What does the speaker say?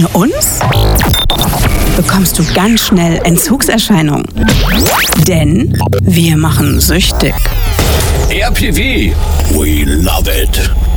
Ohne uns bekommst du ganz schnell Entzugserscheinungen. Denn wir machen süchtig. RPW, we love it.